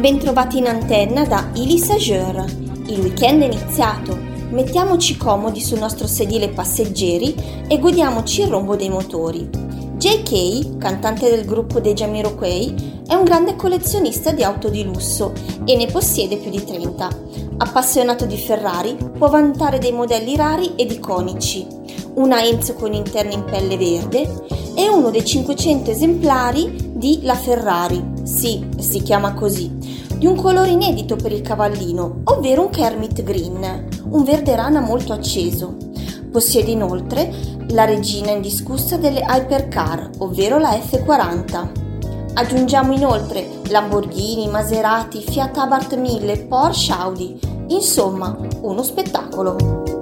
Bentrovati in antenna da Ili Sageur. Il weekend è iniziato. Mettiamoci comodi sul nostro sedile passeggeri e godiamoci il rombo dei motori. JK, cantante del gruppo dei Jamiroquai, è un grande collezionista di auto di lusso e ne possiede più di 30. Appassionato di Ferrari, può vantare dei modelli rari ed iconici, una Enzo con interni in pelle verde e uno dei 500 esemplari di La Ferrari, sì, si chiama così, di un colore inedito per il cavallino, ovvero un Kermit Green, un verde rana molto acceso. Possiede inoltre la regina indiscussa delle hypercar, ovvero la F40. Aggiungiamo inoltre Lamborghini, Maserati, Fiat Abarth 1000, Porsche, Audi. Insomma, uno spettacolo.